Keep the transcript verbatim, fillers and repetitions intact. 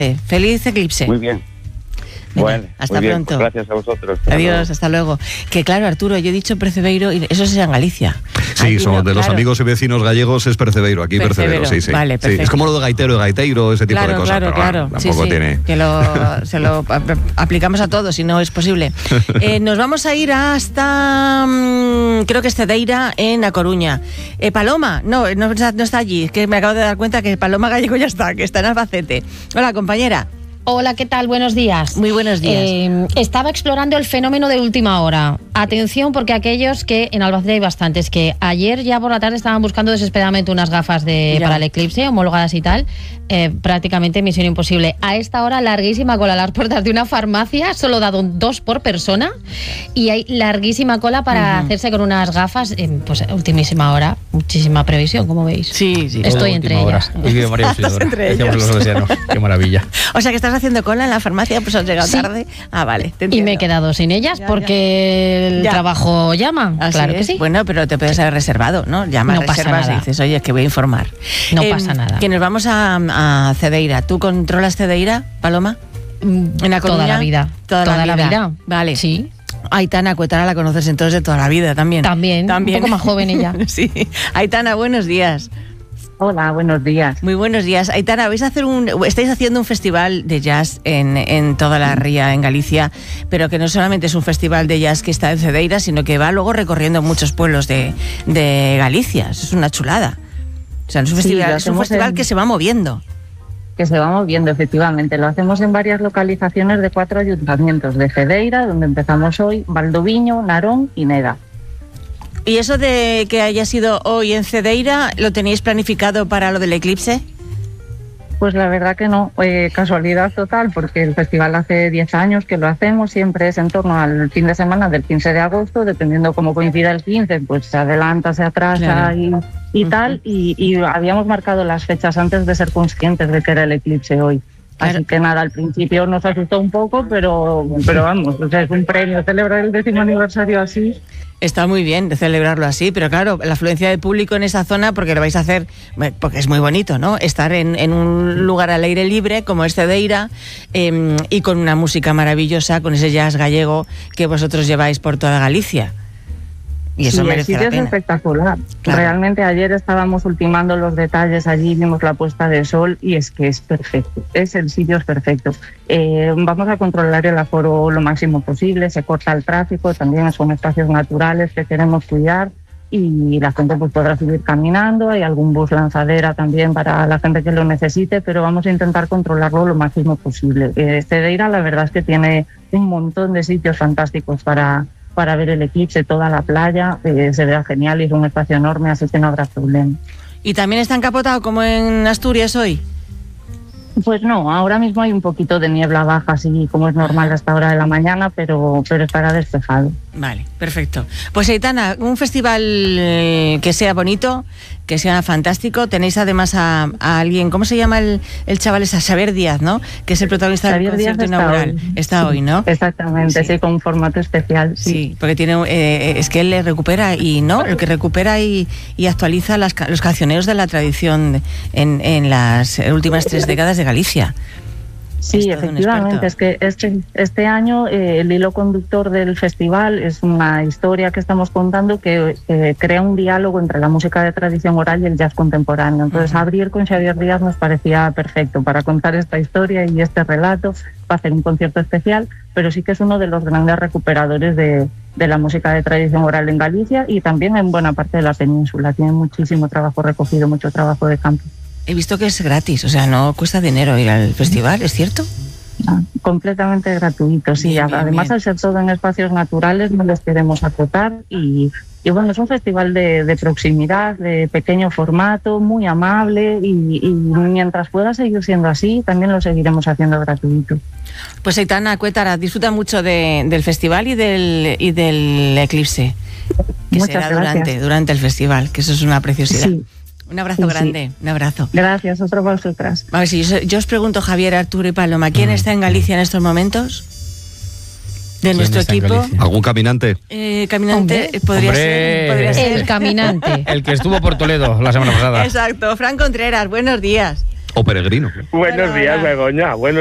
Feliz eclipse. Muy bien. Venga, bueno, hasta muy bien. pronto. Pues gracias a vosotros. Adiós, luego. hasta luego. Que claro, Arturo, yo he dicho Percebeiro y eso es en Galicia. Sí, Aquí somos no, de los claro. amigos y vecinos gallegos es Percebeiro, aquí Percebeiro, Percebeiro, sí, sí. vale, Sí, perfecto. es como lo de gaitero, de gaiteiro, ese tipo Claro, de cosas. claro, pero claro. bueno, Sí, tampoco sí, tiene. que lo, se lo ap- aplicamos a todos si no es posible. Eh, nos vamos a ir hasta, mmm, creo que es Cedeira, en A Coruña. Eh, Paloma, no, no, no está allí, es que me acabo de dar cuenta que Paloma Gallego ya está, que está en Albacete. Hola, compañera. Hola, ¿qué tal? Buenos días. Muy buenos días. Eh, estaba explorando el fenómeno de última hora. Atención, porque aquellos que en Albacete hay bastantes, que ayer ya por la tarde estaban buscando desesperadamente unas gafas de, para el eclipse, homologadas y tal, eh, prácticamente misión imposible. A esta hora, larguísima cola a las puertas de una farmacia, solo dado dos por persona, y hay larguísima cola para uh-huh. hacerse con unas gafas, eh, pues ultimísima hora, muchísima previsión, como veis. Sí, sí. Estoy entre ellas. Y que María Auxiliadora. entre ellos. Los salesianos. Qué maravilla. O sea que estás haciendo cola en la farmacia, pues has llegado sí. tarde. Ah, vale. Te y me he quedado sin ellas ya, porque ya. el ya. trabajo llama. Así claro es. que sí. Bueno, pero te puedes haber reservado, ¿no? Llamas, no reservas y dices, oye, que voy a informar. No eh, pasa nada. Que nos vamos a, a Cedeira. ¿Tú controlas Cedeira, Paloma? ¿En La Coruña? Toda la vida. Toda, toda la, vida. la vida. Vale. Sí. Aitana Cuetara la conoces entonces de toda la vida también. También. También. Un poco más joven ella. Sí. Aitana, buenos días. Hola, buenos días. Muy buenos días. Aitana, vais a hacer un, estáis haciendo un festival de jazz en, en toda la ría, en Galicia, pero que no solamente es un festival de jazz que está en Cedeira, sino que va luego recorriendo muchos pueblos de, de Galicia. Eso es una chulada. O sea, es un festival, sí, es un festival en... que se va moviendo. Que se va moviendo, efectivamente. Lo hacemos en varias localizaciones de cuatro ayuntamientos de Cedeira, donde empezamos hoy, Valdoviño, Narón y Neda. ¿Y eso de que haya sido hoy en Cedeira, lo tenéis planificado para lo del eclipse? Pues la verdad que no, eh, casualidad total, porque el festival hace diez años que lo hacemos, siempre es en torno al fin de semana del quince de agosto, dependiendo cómo coincida el quince, pues se adelanta, se atrasa claro. y, y uh-huh. tal, y, y habíamos marcado las fechas antes de ser conscientes de que era el eclipse hoy. Claro. Así que nada, al principio nos asustó un poco, pero, pero vamos, o sea, es un premio celebrar el décimo aniversario así. Está muy bien de celebrarlo así, pero claro, la afluencia de público en esa zona, porque lo vais a hacer, porque es muy bonito, ¿no? Estar en, en un lugar al aire libre, como es Cedeira, eh, y con una música maravillosa, con ese jazz gallego que vosotros lleváis por toda Galicia. Y eso sí, merece el la sitio pena. Es espectacular. Claro. Realmente ayer estábamos ultimando los detalles allí, vimos la puesta de sol y es que es perfecto. Es el sitio es perfecto. Eh, vamos a controlar el aforo lo máximo posible, se corta el tráfico, también son espacios naturales que queremos cuidar y la gente pues podrá seguir caminando. Hay algún bus lanzadera también para la gente que lo necesite, pero vamos a intentar controlarlo lo máximo posible. Eh, Cedeira la verdad es que tiene un montón de sitios fantásticos para para ver el eclipse, toda la playa, eh, se vea genial y es un espacio enorme, así que no habrá problema. ¿Y también está encapotado como en Asturias hoy? Pues no, ahora mismo hay un poquito de niebla baja, así como es normal a esta hora de la mañana, pero, pero estará despejado. Vale, perfecto. Pues Aitana, un festival eh, que sea bonito, que sea fantástico. Tenéis además a, a alguien, ¿cómo se llama el, el chaval? Es a Xavier Díaz, ¿no? Que es el protagonista Xavier del concierto Díaz inaugural. Está hoy. Está hoy, ¿no? Exactamente, sí, sí con un formato especial. Sí, sí porque tiene eh, es que él le recupera y no, el que recupera y, y actualiza las, los cancioneros de la tradición en, en las últimas tres décadas de Galicia. Sí, efectivamente, es que este, este año eh, el hilo conductor del festival es una historia que estamos contando que eh, crea un diálogo entre la música de tradición oral y el jazz contemporáneo. Entonces, uh-huh. abrir con Xavier Díaz nos parecía perfecto para contar esta historia y este relato, para hacer un concierto especial, pero sí que es uno de los grandes recuperadores de, de la música de tradición oral en Galicia y también en buena parte de la península. Tiene muchísimo trabajo recogido, mucho trabajo de campo. He visto que es gratis, o sea, no cuesta dinero ir al festival, ¿es cierto? Ah, completamente gratuito, sí. Bien, Además, bien, bien. al ser todo en espacios naturales, no les queremos acotar y, y bueno, es un festival de, de proximidad, de pequeño formato, muy amable y, y mientras pueda seguir siendo así, también lo seguiremos haciendo gratuito. Pues Aitana Cuetara, disfruta mucho de, del festival y del, y del eclipse, que Muchas será durante, durante el festival, que eso es una preciosidad. Sí. Un abrazo sí, grande, sí. un abrazo. Gracias, otro para vosotras. A ver, si yo, yo os pregunto, Javier, Arturo y Paloma, ¿quién mm. está en Galicia en estos momentos? ¿De nuestro equipo? ¿Algún caminante? Eh, caminante Hombre. podría Hombre. ser. Podría ser. El caminante. El que estuvo por Toledo la semana pasada. Exacto. Fran Contreras, buenos días. O peregrino. Buenos Hola, días, hola. Begoña. Buenos